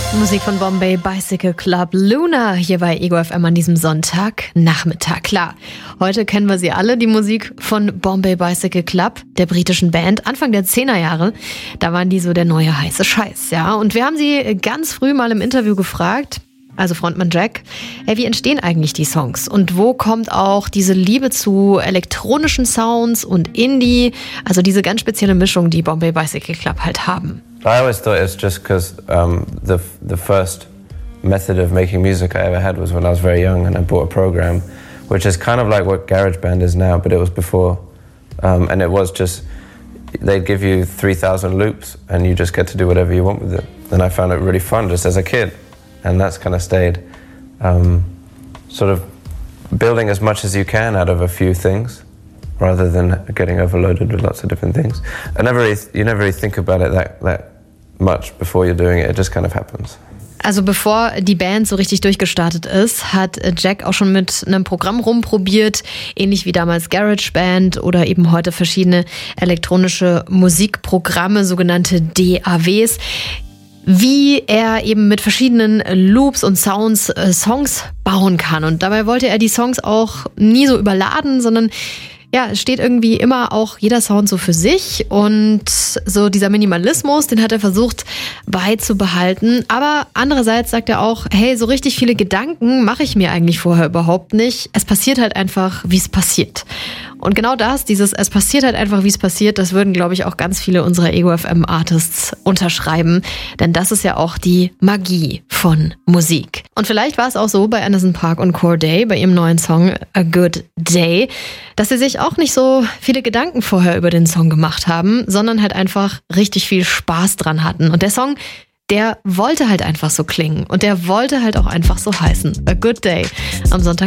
Musik von Bombay Bicycle Club, Luna, hier bei Ego FM an diesem Sonntagnachmittag. Klar, heute kennen wir sie alle, die Musik von Bombay Bicycle Club, der britischen Band, Anfang der 10er Jahre. Da waren die so der neue heiße Scheiß, ja. Und wir haben sie ganz früh mal im Interview gefragt, also Frontmann Jack, hey, wie entstehen eigentlich die Songs? Und wo kommt auch diese Liebe zu elektronischen Sounds und Indie, also diese ganz spezielle Mischung, die Bombay Bicycle Club halt haben? I always thought it's just because the first method of making music I ever had was when I was very young and I bought a program, which is kind of like what GarageBand is now, but it was before. And it was just, they'd give you 3,000 loops and you just get to do whatever you want with it. And I found it really fun just as a kid. And that's kind of stayed. Sort of building as much as you can out of a few things, rather than getting overloaded with lots of different things. You never really think about it that much before you're doing it. It just kind of happens. Also bevor die Band so richtig durchgestartet ist, hat Jack auch schon mit einem Programm rumprobiert, ähnlich wie damals GarageBand oder eben heute verschiedene elektronische Musikprogramme, sogenannte DAWs, wie er eben mit verschiedenen Loops und Sounds Songs bauen kann. Und dabei wollte er die Songs auch nie so überladen, sondern ja, es steht irgendwie immer auch jeder Sound so für sich und so dieser Minimalismus, den hat er versucht beizubehalten. Aber andererseits sagt er auch, hey, so richtig viele Gedanken mache ich mir eigentlich vorher überhaupt nicht. Es passiert halt einfach, wie es passiert. Und genau das, es passiert halt einfach, wie es passiert, das würden, glaube ich, auch ganz viele unserer Ego FM Artists unterschreiben. Denn das ist ja auch die Magie von Musik. Und vielleicht war es auch so bei Anderson .Paak und Cordae, bei ihrem neuen Song A Good Day, dass sie sich auch nicht so viele Gedanken vorher über den Song gemacht haben, sondern halt einfach richtig viel Spaß dran hatten. Und der Song, der wollte halt einfach so klingen und der wollte halt auch einfach so heißen. A Good Day am Sonntag.